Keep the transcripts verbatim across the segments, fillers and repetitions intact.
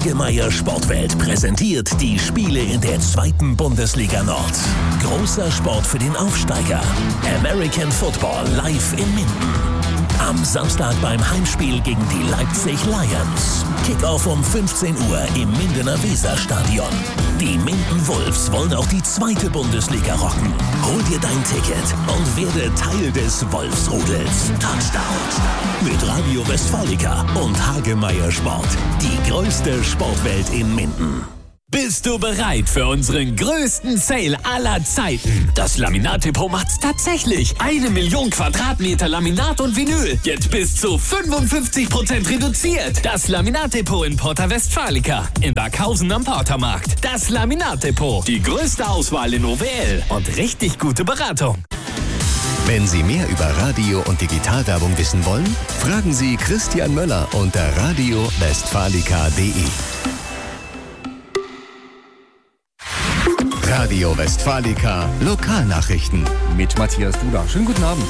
Hagemeyer Sportwelt präsentiert die Spiele in der zweiten Bundesliga Nord. Großer Sport für den Aufsteiger. American Football live in Minden. Am Samstag beim Heimspiel gegen die Leipzig Lions. Kickoff um fünfzehn Uhr im Mindener Weserstadion. Die Minden Wolves wollen auch die zweite Bundesliga rocken. Hol dir dein Ticket und werde Teil des Wolfsrudels. Touchdown mit Radio Westfalica und Hagemeyer Sport. Die größte Sportwelt in Minden. Bist du bereit für unseren größten Sale aller Zeiten? Das Laminat-Depot macht's tatsächlich. Eine Million Quadratmeter Laminat und Vinyl. Jetzt bis zu fünfundfünfzig Prozent reduziert. Das Laminat-Depot in Porta Westfalica. In Berghausen am Portermarkt. Das Laminat-Depot. Die größte Auswahl in O W L. Und richtig gute Beratung. Wenn Sie mehr über Radio- und Digitalwerbung wissen wollen, fragen Sie Christian Möller unter radio westfalica punkt de. Radio Westfalica Lokalnachrichten mit Matthias Duda. Schönen guten Abend.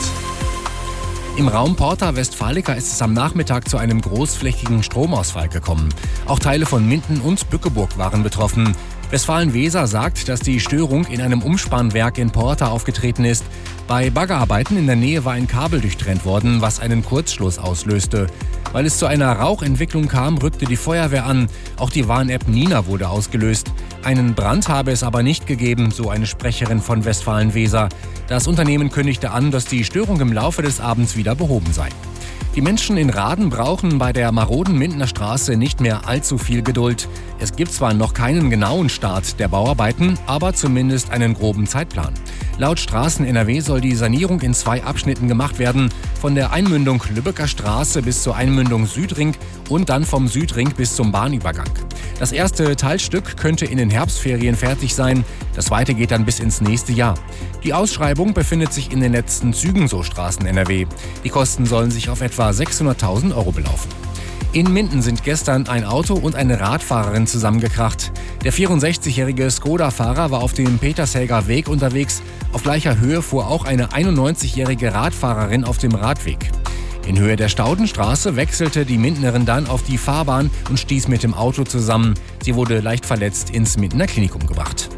Im Raum Porta Westfalica ist es am Nachmittag zu einem großflächigen Stromausfall gekommen. Auch Teile von Minden und Bückeburg waren betroffen. Westfalen-Weser sagt, dass die Störung in einem Umspannwerk in Porta aufgetreten ist. Bei Baggerarbeiten in der Nähe war ein Kabel durchtrennt worden, was einen Kurzschluss auslöste. Weil es zu einer Rauchentwicklung kam, rückte die Feuerwehr an. Auch die Warn-App Nina wurde ausgelöst. Einen Brand habe es aber nicht gegeben, so eine Sprecherin von Westfalen-Weser. Das Unternehmen kündigte an, dass die Störung im Laufe des Abends wieder behoben sei. Die Menschen in Rahden brauchen bei der maroden Mindener Straße nicht mehr allzu viel Geduld. Es gibt zwar noch keinen genauen Start der Bauarbeiten, aber zumindest einen groben Zeitplan. Laut Straßen N R W soll die Sanierung in zwei Abschnitten gemacht werden, von der Einmündung Lübecker Straße bis zur Einmündung Südring und dann vom Südring bis zum Bahnübergang. Das erste Teilstück könnte in den Herbstferien fertig sein, das zweite geht dann bis ins nächste Jahr. Die Ausschreibung befindet sich in den letzten Zügen, so Straßen N R W. Die Kosten sollen sich auf etwa sechshunderttausend Euro belaufen. In Minden sind gestern ein Auto und eine Radfahrerin zusammengekracht. Der vierundsechzigjährige Skoda-Fahrer war auf dem Petershäger Weg unterwegs. Auf gleicher Höhe fuhr auch eine einundneunzigjährige Radfahrerin auf dem Radweg. In Höhe der Staudenstraße wechselte die Mindenerin dann auf die Fahrbahn und stieß mit dem Auto zusammen. Sie wurde leicht verletzt ins Mindener Klinikum gebracht.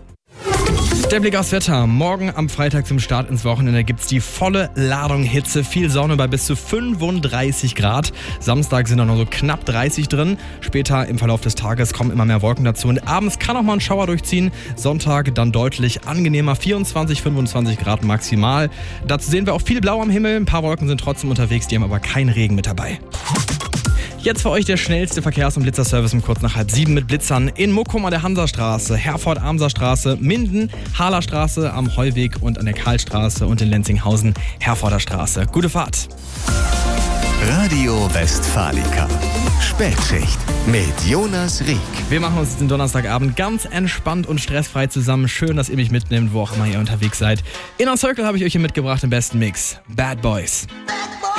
Der Blick aufs Wetter. Morgen am Freitag zum Start ins Wochenende gibt's die volle Ladung Hitze. Viel Sonne bei bis zu fünfunddreißig Grad. Samstag sind auch noch so knapp dreißig drin. Später im Verlauf des Tages kommen immer mehr Wolken dazu. Und abends kann auch mal ein Schauer durchziehen. Sonntag dann deutlich angenehmer. vierundzwanzig, fünfundzwanzig Grad maximal. Dazu sehen wir auch viel Blau am Himmel. Ein paar Wolken sind trotzdem unterwegs. Die haben aber keinen Regen mit dabei. Jetzt für euch der schnellste Verkehrs- und Blitzerservice um kurz nach halb sieben mit Blitzern in Muckum an der Hansastraße, Herford-Amser-Straße, Minden, Hahlerstraße am Heuweg und an der Karlstraße und in Lenzinghausen, Herforder Straße. Gute Fahrt! Radio Westfalica Spätschicht mit Jonas Rieck. Wir machen uns den Donnerstagabend ganz entspannt und stressfrei zusammen. Schön, dass ihr mich mitnehmt, wo auch immer ihr unterwegs seid. Inner Circle habe ich euch hier mitgebracht im besten Mix. Bad Boys.